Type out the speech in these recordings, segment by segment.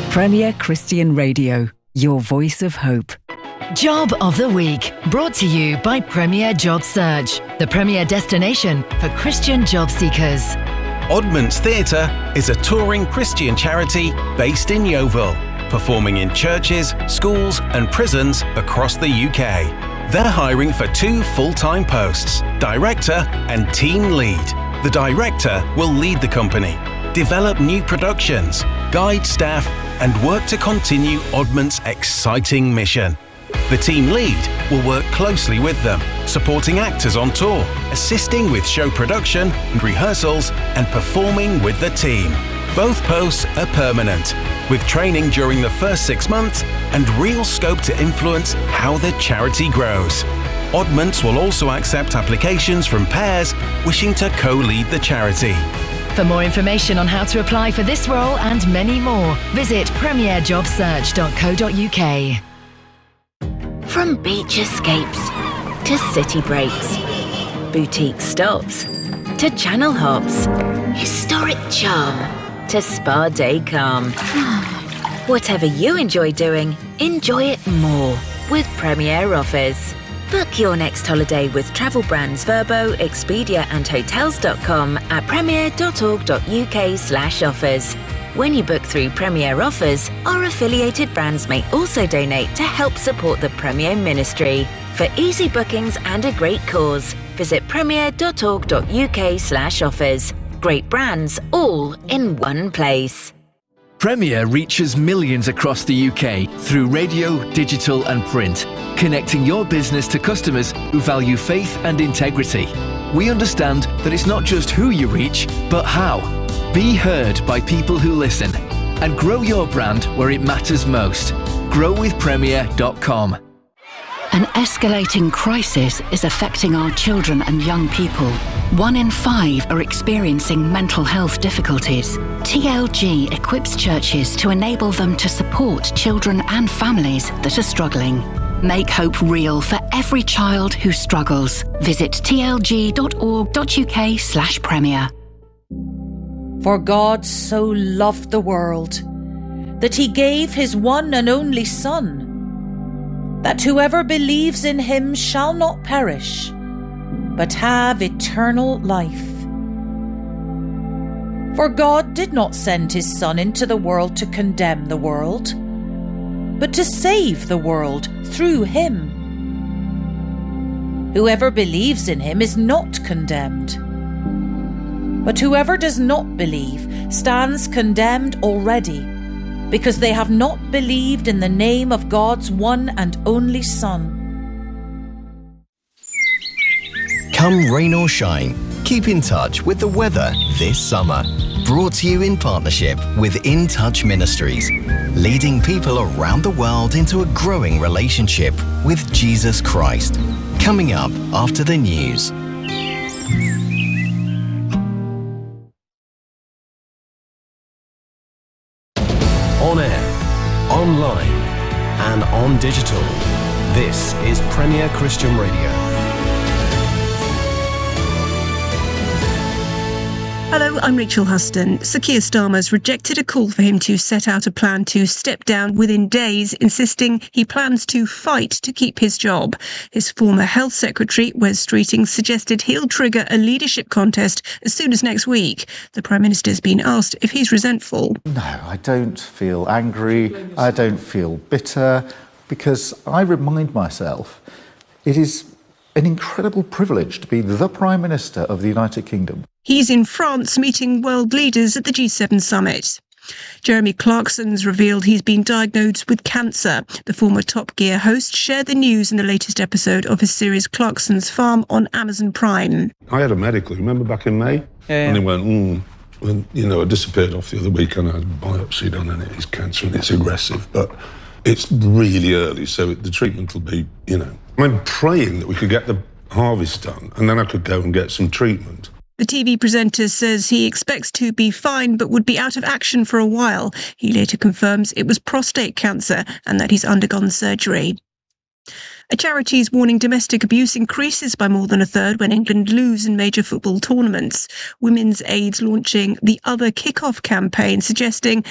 Premier Christian Radio, your voice of hope. Job of the Week, brought to you by Premier Job Search, the premier destination for Christian job seekers. Oddments Theatre is a touring Christian charity based in Yeovil, performing in churches, schools and prisons across the UK. They're hiring for 2 full-time posts, director and team lead. The director will lead the company, develop new productions, guide staff and work to continue Oddments' exciting mission. The team lead will work closely with them, supporting actors on tour, assisting with show production and rehearsals, and performing with the team. Both posts are permanent, with training during the first 6 months and real scope to influence how the charity grows. Oddments will also accept applications from pairs wishing to co-lead the charity. For more information on how to apply for this role and many more, visit premierjobsearch.co.uk. From beach escapes to city breaks, boutique stops to channel hops, historic charm to spa day calm. Whatever you enjoy doing, enjoy it more with Premier Offers. Book your next holiday with travel brands Vrbo, Expedia and Hotels.com at premier.org.uk/offers. When you book through Premier Offers, our affiliated brands may also donate to help support the Premier Ministry. For easy bookings and a great cause, visit premier.org.uk/offers. Great brands all in one place. Premier reaches millions across the UK through radio, digital and print, connecting your business to customers who value faith and integrity. We understand that it's not just who you reach, but how. Be heard by people who listen and grow your brand where it matters most. growwithpremier.com. An escalating crisis is affecting our children and young people. 1 in 5 are experiencing mental health difficulties. TLG equips churches to enable them to support children and families that are struggling. Make hope real for every child who struggles. Visit tlg.org.uk/premier. For God so loved the world, that he gave his one and only Son, that whoever believes in him shall not perish, but have eternal life. For God did not send his Son into the world to condemn the world, but to save the world through him. Whoever believes in him is not condemned, but whoever does not believe stands condemned already, because they have not believed in the name of God's one and only Son. Come rain or shine, keep in touch with the weather this summer. Brought to you in partnership with In Touch Ministries, leading people around the world into a growing relationship with Jesus Christ. Coming up after the news. On air, online, and on digital. This is Premier Christian Radio. Hello, I'm Rachel Huston. Sir Keir Starmer's rejected a call for him to set out a plan to step down within days, insisting he plans to fight to keep his job. His former Health Secretary, Wes Streeting, suggested he'll trigger a leadership contest as soon as next week. The Prime Minister's been asked if he's resentful. No, I don't feel angry. I don't feel bitter, because I remind myself it is an incredible privilege to be the Prime Minister of the United Kingdom. He's in France meeting world leaders at the G7 summit. Jeremy Clarkson's revealed he's been diagnosed with cancer. The former Top Gear host shared the news in the latest episode of his series Clarkson's Farm on Amazon Prime. I had a medical, remember back in May? Yeah. And they went, and, I disappeared off the other week and I had a biopsy done and it is cancer and it's aggressive, but it's really early, so the treatment will be, I'm praying that we could get the harvest done and then I could go and get some treatment. The TV presenter says he expects to be fine but would be out of action for a while. He later confirms it was prostate cancer and that he's undergone surgery. A charity is warning domestic abuse increases by more than a third when England lose in major football tournaments. Women's Aid's launching the Other Kickoff campaign, suggesting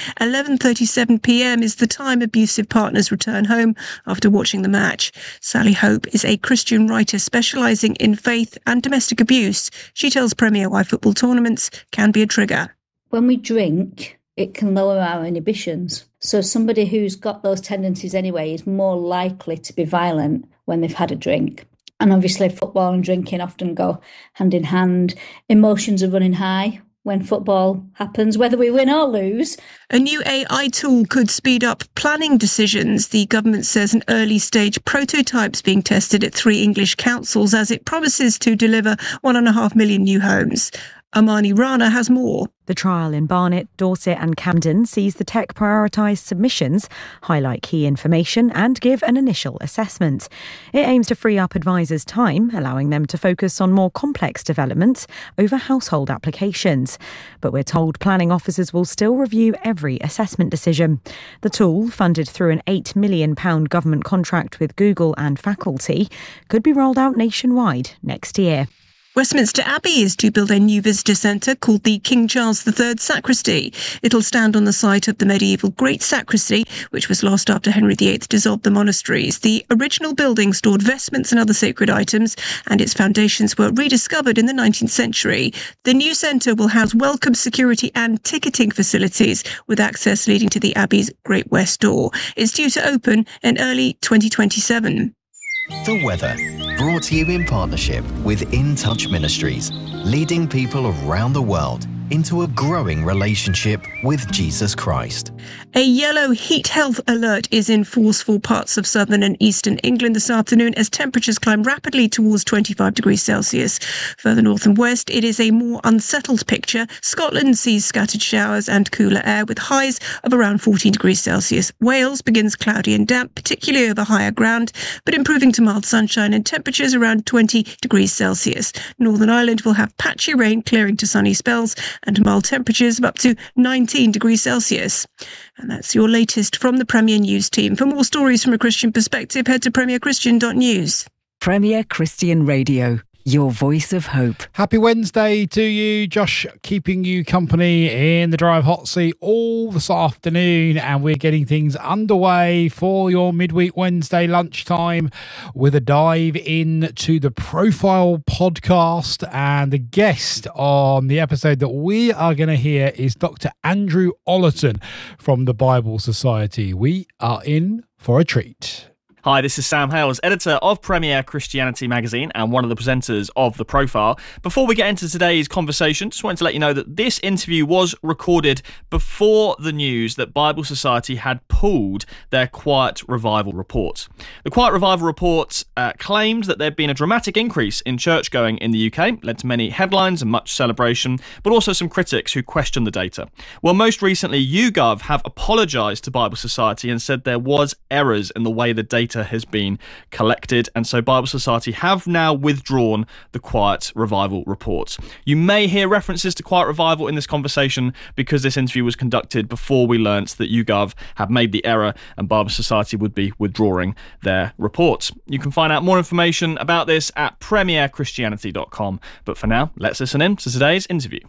11:37pm is the time abusive partners return home after watching the match. Sally Hope is a Christian writer specialising in faith and domestic abuse. She tells Premier why football tournaments can be a trigger. When we drink, it can lower our inhibitions. So somebody who's got those tendencies anyway is more likely to be violent when they've had a drink. And obviously football and drinking often go hand in hand. Emotions are running high when football happens, whether we win or lose. A new AI tool could speed up planning decisions. The government says an early-stage prototype's being tested at 3 English councils as it promises to deliver 1.5 million new homes. Amani Rana has more. The trial in Barnet, Dorset and Camden sees the tech prioritise submissions, highlight key information and give an initial assessment. It aims to free up advisors' time, allowing them to focus on more complex developments over household applications. But we're told planning officers will still review every assessment decision. The tool, funded through an £8 million government contract with Google and Faculty, could be rolled out nationwide next year. Westminster Abbey is to build a new visitor centre called the King Charles III Sacristy. It'll stand on the site of the medieval Great Sacristy, which was lost after Henry VIII dissolved the monasteries. The original building stored vestments and other sacred items, and its foundations were rediscovered in the 19th century. The new centre will house welcome security and ticketing facilities, with access leading to the Abbey's Great West Door. It's due to open in early 2027. The weather, brought to you in partnership with In Touch Ministries, leading people around the world into a growing relationship with Jesus Christ. A yellow heat health alert is in force for parts of southern and eastern England this afternoon as temperatures climb rapidly towards 25 degrees Celsius. Further north and west, it is a more unsettled picture. Scotland sees scattered showers and cooler air with highs of around 14 degrees Celsius. Wales begins cloudy and damp, particularly over higher ground, but improving to mild sunshine and temperatures around 20 degrees Celsius. Northern Ireland will have patchy rain clearing to sunny spells and mild temperatures of up to 19 degrees Celsius. And that's your latest from the Premier News team. For more stories from a Christian perspective, head to premierchristian.news. Premier Christian Radio, your voice of hope. Happy Wednesday to you. Josh keeping you company in the Drive Hot Seat all this afternoon, and we're getting things underway for your midweek Wednesday lunchtime with a dive into the Profile podcast. And the guest on the episode that we are going to hear is Dr. Andrew Ollerton from the Bible Society. We are in for a treat. Hi, this is Sam Hales, editor of Premier Christianity magazine and one of the presenters of The Profile. Before we get into today's conversation, just wanted to let you know that this interview was recorded before the news that Bible Society had pulled their Quiet Revival report. The Quiet Revival report claimed that there had been a dramatic increase in church-going in the UK, led to many headlines and much celebration, but also some critics who questioned the data. Well, most recently, YouGov have apologised to Bible Society and said there was errors in the way the data has been collected, and so Bible Society have now withdrawn the Quiet Revival report. You may hear references to Quiet Revival in this conversation because this interview was conducted before we learnt that YouGov have made the error and Bible Society would be withdrawing their report. You can find out more information about this at premierchristianity.com, but for now, let's listen in to today's interview.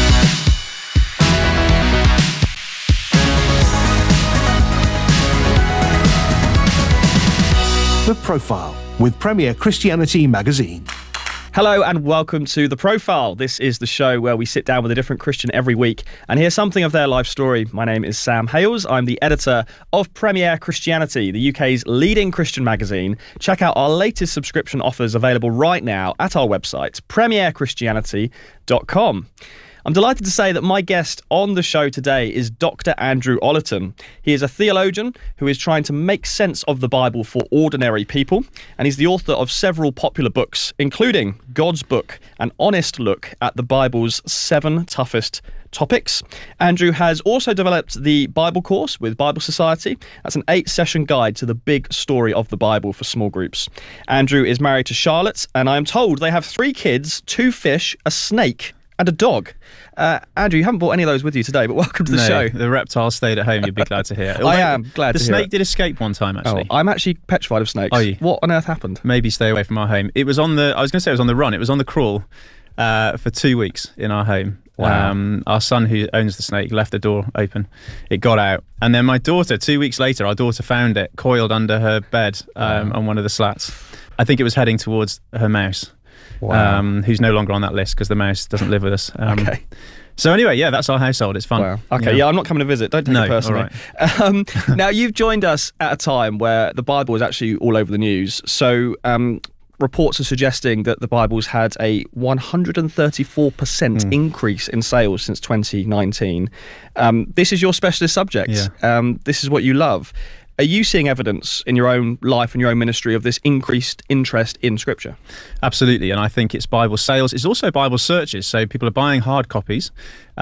The Profile with Premier Christianity magazine. Hello and welcome to The Profile. This is the show where we sit down with a different Christian every week and hear something of their life story. My name is Sam Hales. I'm the editor of Premier Christianity, the UK's leading Christian magazine. Check out our latest subscription offers available right now at our website, premierchristianity.com. I'm delighted to say that my guest on the show today is Dr. Andrew Ollerton. He is a theologian who is trying to make sense of the Bible for ordinary people, and he's the author of several popular books, including God's Book, an honest look at the Bible's 7 toughest topics. Andrew has also developed the Bible course with Bible Society. That's an 8-session guide to the big story of the Bible for small groups. Andrew is married to Charlotte, and I'm told they have 3 kids, 2 fish, a snake, and a dog. Andrew, you haven't brought any of those with you today, but welcome to the show. The reptile stayed at home, you'd be glad to hear. I am glad to hear The snake did escape one time, actually. I'm actually petrified of snakes. Are you? What on earth happened? Maybe stay away from our home. It was on the, I was going to say it was on the run, it was on the crawl for 2 weeks in our home. Wow. Our son, who owns the snake, left the door open. It got out. And then my daughter, 2 weeks later, our daughter found it coiled under her bed on one of the slats. I think it was heading towards her mouse, who's no longer on that list because the mouse doesn't live with us. Okay. So anyway, yeah, that's our household. It's fun. Wow. Okay, yeah, I'm not coming to visit. Don't take it personally. All right. Now, you've joined us at a time where the Bible is actually all over the news. So reports are suggesting that the Bible's had a 134% increase in sales since 2019. This is your specialist subject. Yeah. This is what you love. Are you seeing evidence in your own life and your own ministry of this increased interest in Scripture? Absolutely, and I think it's Bible sales. It's also Bible searches, so people are buying hard copies.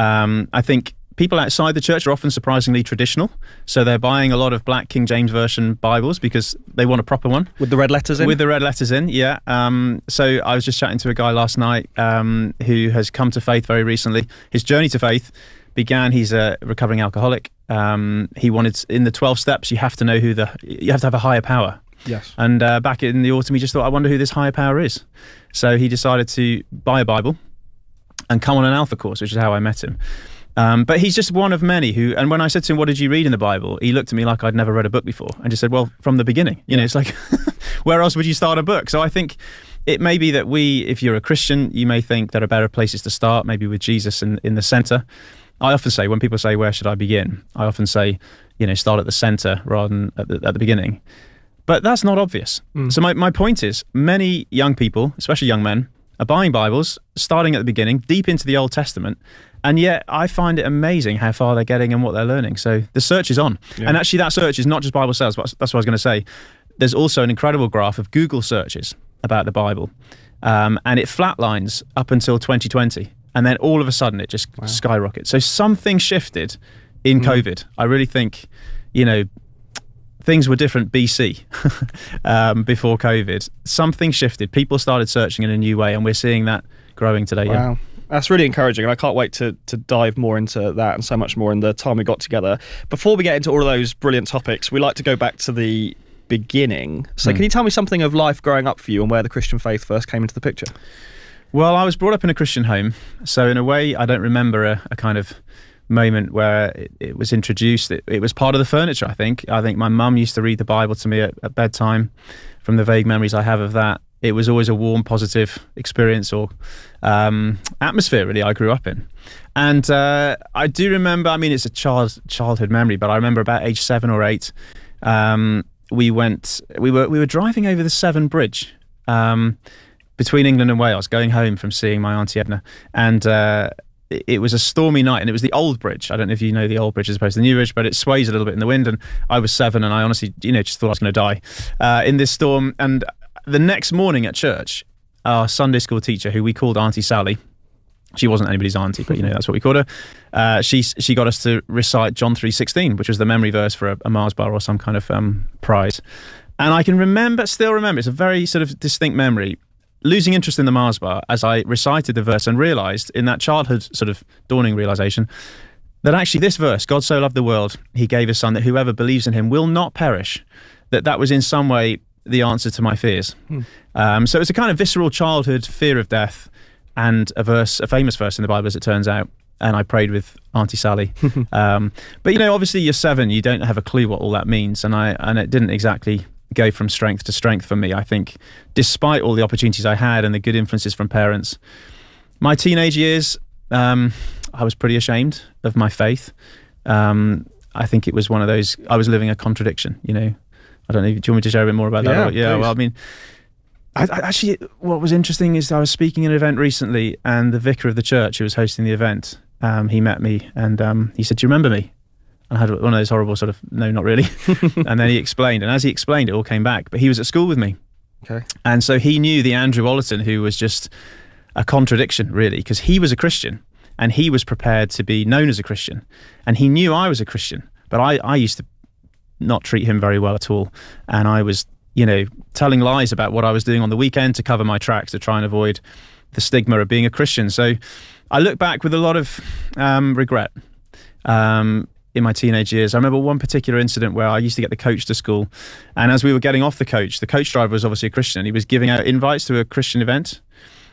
I think people outside the church are often surprisingly traditional, so they're buying a lot of black King James Version Bibles because they want a proper one. With the red letters in? With the red letters in, yeah. So I was just chatting to a guy last night who has come to faith very recently. His journey to faith began, he's a recovering alcoholic. He wanted, in the 12 steps, you have to know you have to have a higher power. Yes. And back in the autumn, he just thought, I wonder who this higher power is. So he decided to buy a Bible and come on an Alpha course, which is how I met him. But he's just one of many who, and when I said to him, what did you read in the Bible? He looked at me like I'd never read a book before and just said, well, from the beginning. You know, it's like, where else would you start a book? So I think it may be that if you're a Christian, you may think there are better places to start, maybe with Jesus in the centre. I often say, when people say, where should I begin? I often say, start at the centre rather than at the beginning. But that's not obvious. So my point is, many young people, especially young men, are buying Bibles, starting at the beginning, deep into the Old Testament, and yet I find it amazing how far they're getting and what they're learning. So the search is on. Yeah. And actually that search is not just Bible sales, but that's what I was going to say. There's also an incredible graph of Google searches about the Bible, and it flatlines up until 2020. And then all of a sudden, it just skyrockets. So something shifted in COVID. I really think, things were different BC before COVID. Something shifted. People started searching in a new way, and we're seeing that growing today. Wow. Yeah. That's really encouraging, and I can't wait to dive more into that and so much more in the time we got together. Before we get into all of those brilliant topics, we like to go back to the beginning. So can you tell me something of life growing up for you and where the Christian faith first came into the picture? Well, I was brought up in a Christian home, so in a way I don't remember a kind of moment where it was introduced. It was part of the furniture, I think. I think my mum used to read the Bible to me at bedtime. From the vague memories I have of that, it was always a warm, positive experience or atmosphere, really, I grew up in. And I do remember, it's a childhood memory, but I remember about age 7 or 8, we were driving over the Severn Bridge, between England and Wales, going home from seeing my Auntie Edna. And it was a stormy night, and it was the old bridge. I don't know if you know the old bridge as opposed to the new bridge, but it sways a little bit in the wind. And I was 7, and I honestly, just thought I was going to die in this storm. And the next morning at church, our Sunday school teacher, who we called Auntie Sally, she wasn't anybody's auntie, but that's what we called her. She got us to recite John 3:16, which was the memory verse for a Mars bar or some kind of prize. And I can still remember, it's a very sort of distinct memory, losing interest in the Mars bar as I recited the verse and realised in that childhood sort of dawning realisation that actually this verse, God so loved the world, he gave his son, that whoever believes in him will not perish, that was in some way the answer to my fears. So it's a kind of visceral childhood fear of death and a famous verse in the Bible, as it turns out. And I prayed with Auntie Sally. But obviously you're 7, you don't have a clue what all that means. And it didn't exactly go from strength to strength for me. I think despite all the opportunities I had and the good influences from parents, my teenage years, I was pretty ashamed of my faith. I think it was one of those, I was living a contradiction, I don't know, do you want me to share a bit more about that? Yeah, well, I actually, what was interesting is I was speaking at an event recently, and the vicar of the church who was hosting the event, he met me and he said, do you remember me? And I had one of those horrible sort of, no, not really. And then he explained, and as he explained, it all came back. But he was at school with me. Okay. And so he knew the Andrew Ollerton, who was just a contradiction, really, because he was a Christian and he was prepared to be known as a Christian. And he knew I was a Christian, but I used to not treat him very well at all. And I was, telling lies about what I was doing on the weekend to cover my tracks, to try and avoid the stigma of being a Christian. So I look back with a lot of regret in my teenage years. I remember one particular incident where I used to get the coach to school, and as we were getting off the coach driver was obviously a Christian. He was giving out invites to a Christian event.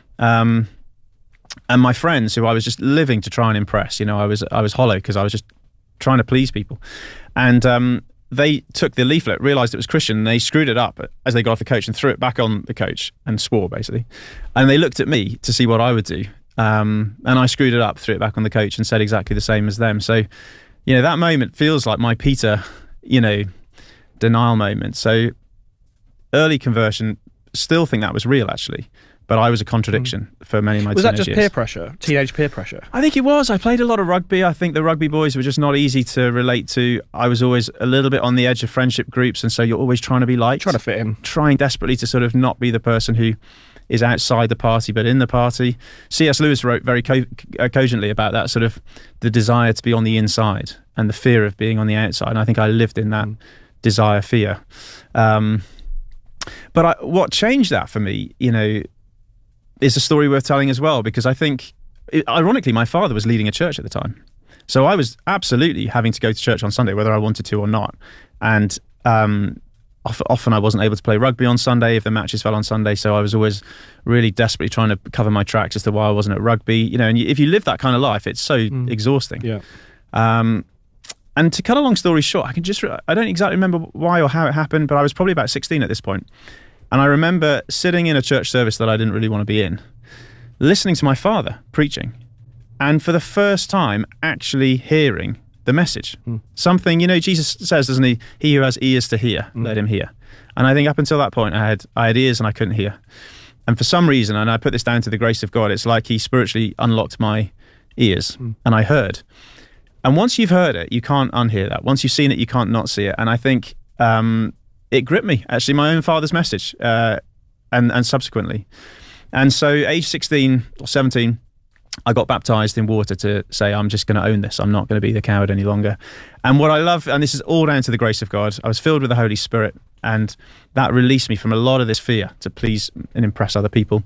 And my friends, who I was just living to try and impress, I was hollow because I was just trying to please people. And they took the leaflet, realised it was Christian, and they screwed it up as they got off the coach and threw it back on the coach and swore, basically. And they looked at me to see what I would do. And I screwed it up, threw it back on the coach and said exactly the same as them. So, that moment feels like my Peter, denial moment. So early conversion, still think that was real, actually. But I was a contradiction for many of my teenage years. Was that just peer pressure, teenage peer pressure? I think it was. I played a lot of rugby. I think the rugby boys were just not easy to relate to. I was always a little bit on the edge of friendship groups, and so you're always trying to be liked. Trying to fit in. Trying desperately to sort of not be the person who is outside the party but in the party. C.S. Lewis wrote very cogently about that, sort of the desire to be on the inside and the fear of being on the outside. And I think I lived in that desire, fear. But what changed that for me, is a story worth telling as well, because I think, ironically, my father was leading a church at the time. So I was absolutely having to go to church on Sunday, whether I wanted to or not. And often I wasn't able to play rugby on Sunday if the matches fell on Sunday. So I was always really desperately trying to cover my tracks as to why I wasn't at rugby. And if you live that kind of life, it's so exhausting. Yeah. And to cut a long story short, I don't exactly remember why or how it happened, but I was probably about 16 at this point. And I remember sitting in a church service that I didn't really want to be in, listening to my father preaching, and for the first time actually hearing the message. Something, Jesus says, doesn't he? He who has ears to hear, let him hear. And I think up until that point, I had ears and I couldn't hear. And for some reason, and I put this down to the grace of God, it's like he spiritually unlocked my ears and I heard. And once you've heard it, you can't unhear that. Once you've seen it, you can't not see it. And I think it gripped me, actually, my own father's message, and subsequently. And so age 16 or 17, I got baptized in water to say, I'm just going to own this. I'm not going to be the coward any longer. And what I love, and this is all down to the grace of God, I was filled with the Holy Spirit, and that released me from a lot of this fear to please and impress other people.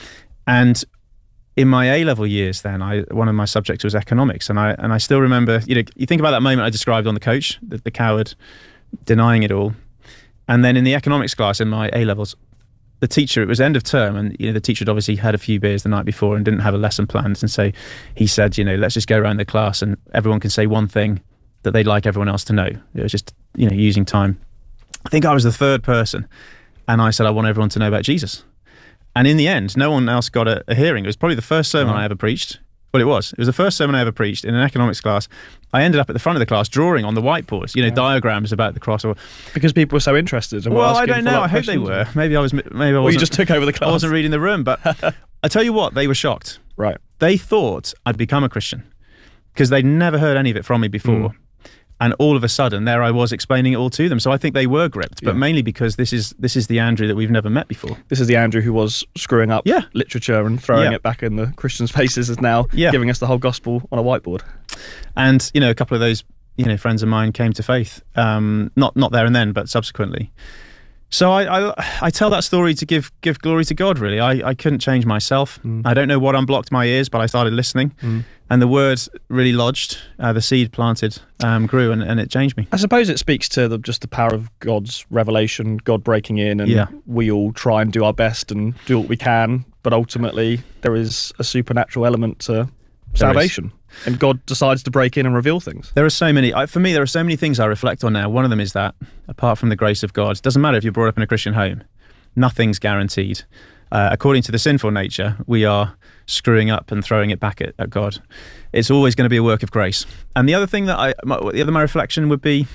And in my A-level years then, one of my subjects was economics. And I still remember, you think about that moment I described on the coach, the coward denying it all. And then in the economics class in my A-levels, the teacher, it was end of term, and the teacher had obviously had a few beers the night before and didn't have a lesson planned. And so he said, let's just go around the class and everyone can say one thing that they'd like everyone else to know. It was just, using time. I think I was the third person. And I said, I want everyone to know about Jesus. And in the end, no one else got a hearing. It was probably the first sermon I ever preached. Well, it was the first sermon I ever preached in an economics class. I ended up at the front of the class drawing on the whiteboards, diagrams about the cross. Because people were so interested. And well, I don't know. I hope they were. Maybe I wasn't. Well, you just took over the class. I wasn't reading the room, but I tell you what, they were shocked. Right. They thought I'd become a Christian because they'd never heard any of it from me before. And all of a sudden, there I was explaining it all to them. So I think they were gripped, but mainly because this is the Andrew that we've never met before. This is the Andrew who was screwing up literature and throwing it back in the Christians' faces, is now giving us the whole gospel on a whiteboard. And a couple of those friends of mine came to faith, not there and then, but subsequently. So I tell that story to give glory to God, really. I couldn't change myself. I don't know what unblocked my ears, but I started listening. And the word really lodged, the seed planted, grew, and it changed me. I suppose it speaks to just the power of God's revelation, God breaking in, and we all try and do our best and do what we can, but ultimately there is a supernatural element to salvation. And God decides to break in and reveal things. There are so many, for me, there are so many things I reflect on now. One of them is that, apart from the grace of God, it doesn't matter if you're brought up in a Christian home, nothing's guaranteed. According to the sinful nature, we are screwing up and throwing it back at God. It's always going to be a work of grace. And the other thing that my reflection would be,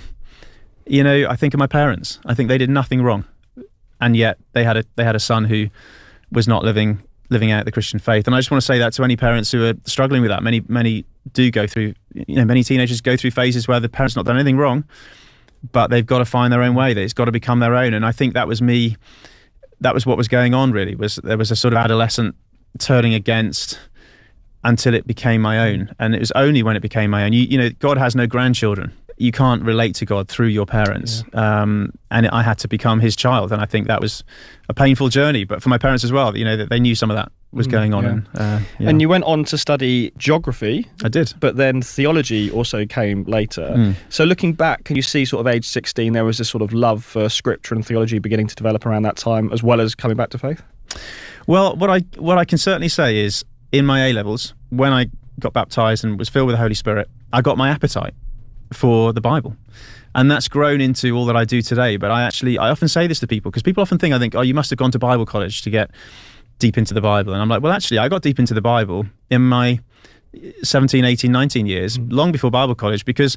I think of my parents. I think they did nothing wrong, and yet they had a son who was not living out the Christian faith. And I just want to say that to any parents who are struggling with that. Many do go through, many teenagers go through phases where the parents not done anything wrong, but they've got to find their own way. It's got to become their own. And I think that was me. That was what was going on, really. There was a sort of adolescent turning against until it became my own. And it was only when it became my own. God has no grandchildren. You can't relate to God through your parents. And I had to become his child. And I think that was a painful journey, but for my parents as well, that they knew some of that was going on. And you went on to study geography. I did. But then theology also came later. So looking back, can you see sort of age 16, there was this sort of love for scripture and theology beginning to develop around that time, as well as coming back to faith? Well, what I can certainly say is, in my A-levels, when I got baptised and was filled with the Holy Spirit, I got my appetite for the Bible. And that's grown into all that I do today. But I often say this to people, because people often think, oh, you must have gone to Bible college to get deep into the Bible. And I'm like, well, actually, I got deep into the Bible in my 17, 18, 19 years, long before Bible college, because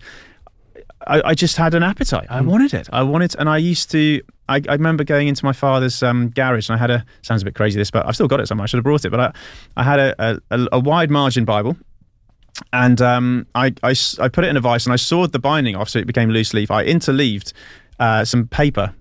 I just had an appetite. I wanted it. And I remember going into my father's garage, and I had sounds a bit crazy this, but I've still got it somewhere. I should have brought it. But I had a wide margin Bible. And I put it in a vice, and I sawed the binding off so it became loose leaf. I interleaved some paper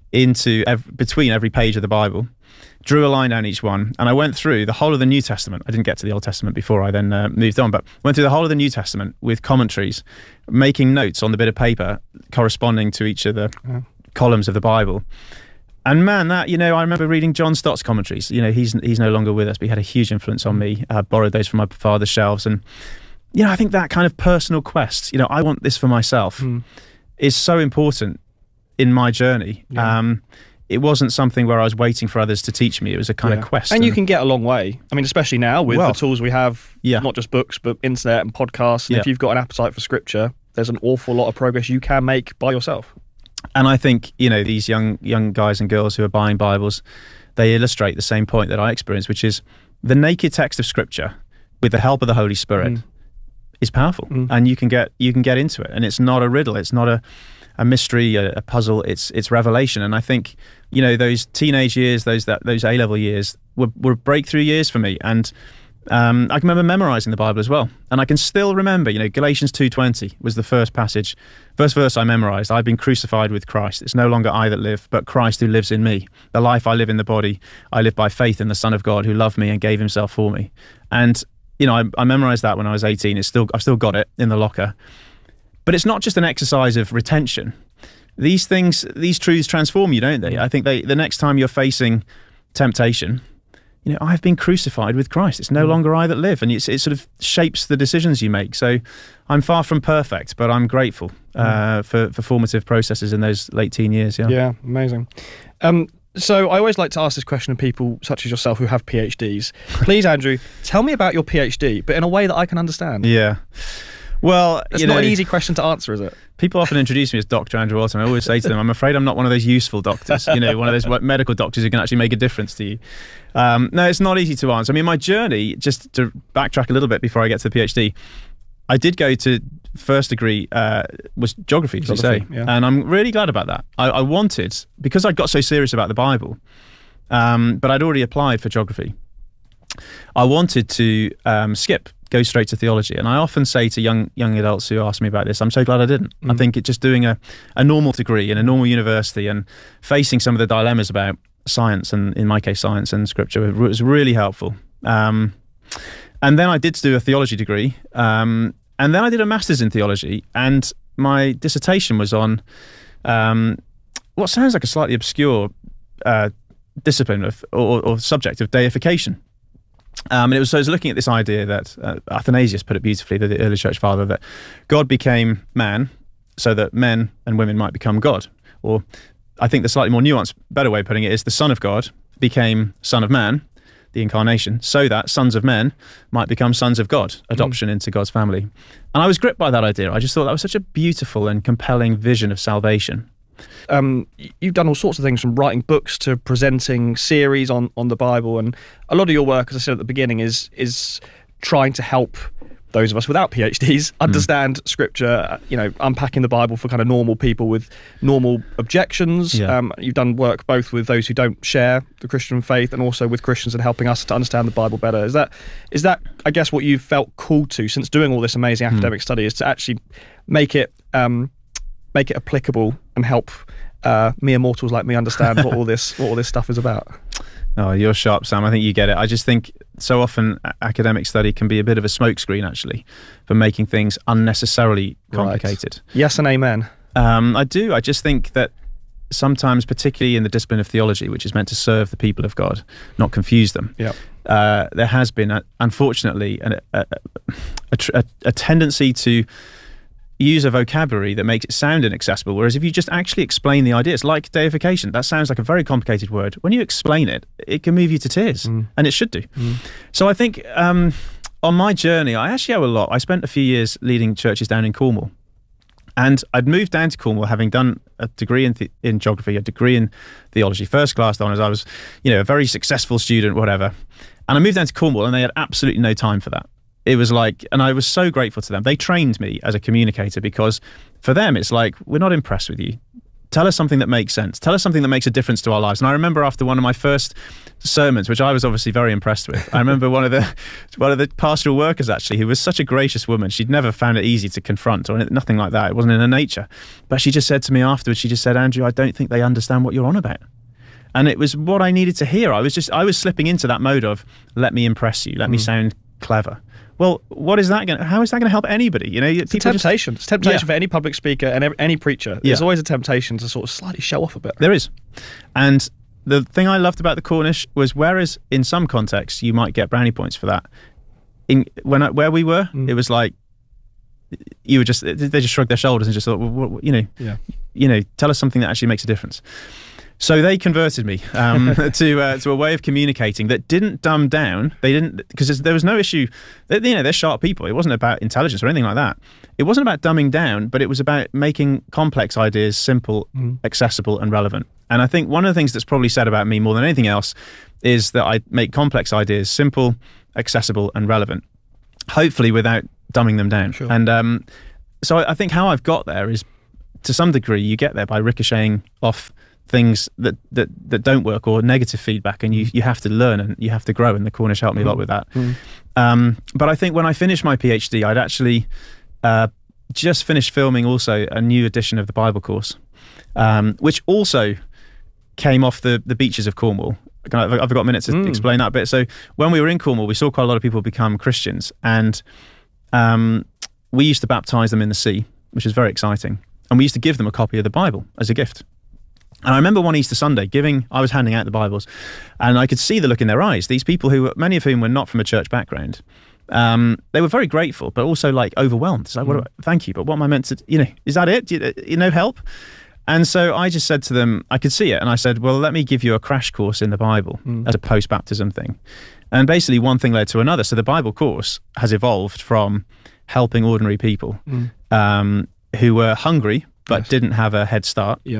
between every page of the Bible, drew a line down each one, and I went through the whole of the New Testament. I didn't get to the Old Testament before I then moved on, but went through the whole of the New Testament with commentaries, making notes on the bit of paper corresponding to each of the columns of the Bible. And man, I remember reading John Stott's commentaries. He's no longer with us, but he had a huge influence on me. I borrowed those from my father's shelves. And, I think that kind of personal quest, I want this for myself, is so important in my journey. Yeah. It wasn't something where I was waiting for others to teach me. It was a kind of quest. And you can get a long way. I mean, especially now with the tools we have, not just books, but internet and podcasts. And if you've got an appetite for scripture, there's an awful lot of progress you can make by yourself. And I think, these young guys and girls who are buying Bibles, they illustrate the same point that I experienced, which is the naked text of Scripture, with the help of the Holy Spirit, is powerful. And you can get into it. And it's not a riddle. It's not a mystery, a puzzle. It's revelation. And I think, those teenage years, those A-level years were breakthrough years for me. And I can remember memorizing the Bible as well. And I can still remember, Galatians 2:20 was the first verse I memorized. I've been crucified with Christ. It's no longer I that live, but Christ who lives in me. The life I live in the body, I live by faith in the Son of God who loved me and gave himself for me. And, I memorized that when I was 18. I've still got it in the locker. But it's not just an exercise of retention. These truths transform you, don't they? I think the next time you're facing temptation, I've been crucified with Christ. It's no longer I that live. And it sort of shapes the decisions you make. So I'm far from perfect, but I'm grateful for formative processes in those late teen years. Yeah, amazing. So I always like to ask this question of people such as yourself who have PhDs. Please, Andrew, tell me about your PhD, but in a way that I can understand. Yeah. Well, it's not an easy question to answer, is it? People often introduce me as Dr. Andrew Alton. I always say to them, I'm afraid I'm not one of those useful doctors, one of those medical doctors who can actually make a difference to you. No, it's not easy to answer. I mean, my journey, just to backtrack a little bit before I get to the PhD, I did go to first degree, was geography, as you say. Yeah. And I'm really glad about that. I wanted, because I got so serious about the Bible, but I'd already applied for geography. I wanted to go straight to theology. And I often say to young adults who ask me about this, I'm so glad I didn't. I think just doing a normal degree in a normal university and facing some of the dilemmas about science, and in my case, science and scripture, was really helpful. And then I did do a theology degree. And then I did a master's in theology. And my dissertation was on what sounds like a slightly obscure discipline or subject of deification. And I was looking at this idea that Athanasius put it beautifully, the early church father, that God became man so that men and women might become God. Or I think the slightly more nuanced, better way of putting it is the Son of God became Son of Man, the incarnation, so that sons of men might become sons of God, adoption into God's family. And I was gripped by that idea. I just thought that was such a beautiful and compelling vision of salvation. You've done all sorts of things, from writing books to presenting series on the Bible, and a lot of your work, as I said at the beginning, is trying to help those of us without PhDs understand scripture, unpacking the Bible for kind of normal people with normal objections. You've done work both with those who don't share the Christian faith and also with Christians, and helping us to understand the Bible better. Is that I guess what you've felt called to since doing all this amazing academic study, is to actually make it applicable and help mere mortals like me understand what all this stuff is about? Oh, you're sharp, Sam. I think you get it. I just think so often academic study can be a bit of a smokescreen, actually, for making things unnecessarily complicated. Right. Yes and amen. I do. I just think that sometimes, particularly in the discipline of theology, which is meant to serve the people of God, not confuse them. Yeah. There has been, unfortunately, a tendency to use a vocabulary that makes it sound inaccessible, whereas if you just actually explain the ideas, like deification, that sounds like a very complicated word. When you explain it, it can move you to tears, and it should do. So I think on my journey, I actually owe a lot. I spent a few years leading churches down in Cornwall, and I'd moved down to Cornwall having done a degree in geography, a degree in theology, first class honours. I was, a very successful student, whatever. And I moved down to Cornwall, and they had absolutely no time for that. It was like, and I was so grateful to them. They trained me as a communicator, because for them, it's like, we're not impressed with you. Tell us something that makes sense. Tell us something that makes a difference to our lives. And I remember after one of my first sermons, which I was obviously very impressed with, I remember one of the pastoral workers, actually, who was such a gracious woman. She'd never found it easy to confront or nothing like that. It wasn't in her nature. But she just said to me afterwards, she just said, Andrew, I don't think they understand what you're on about. And it was what I needed to hear. I was slipping into that mode of, let me impress you, let me sound clever. Well, how is that going to help anybody? It's a temptation. It's a temptation for any public speaker and any preacher. There's always a temptation to sort of slightly show off a bit. There is. And the thing I loved about the Cornish was, whereas in some contexts you might get brownie points for that, where we were, it was like, they just shrugged their shoulders and just thought, well, tell us something that actually makes a difference. So they converted me to a way of communicating that didn't dumb down. They didn't, because there was no issue. They're sharp people. It wasn't about intelligence or anything like that. It wasn't about dumbing down, but it was about making complex ideas simple, accessible, and relevant. And I think one of the things that's probably said about me more than anything else is that I make complex ideas simple, accessible, and relevant, hopefully without dumbing them down. Sure. And so I think how I've got there is, to some degree, you get there by ricocheting off things that don't work, or negative feedback, and you have to learn and you have to grow, and the Cornish helped me a lot with that. But I think when I finished my PhD, I'd actually just finished filming also a new edition of the Bible course, which also came off the beaches of Cornwall. I've got a minute to explain that a bit. So when we were in Cornwall, we saw quite a lot of people become Christians, and we used to baptise them in the sea, which is very exciting, and we used to give them a copy of the Bible as a gift. And I remember one Easter Sunday I was handing out the Bibles, and I could see the look in their eyes. These people, many of whom were not from a church background, they were very grateful, but also like overwhelmed. It's like, thank you, but what am I meant to, is that it? Help? And so I just said to them, I could see it, and I said, well, let me give you a crash course in the Bible as a post-baptism thing. And basically one thing led to another. So the Bible course has evolved from helping ordinary people who were hungry, but didn't have a head start.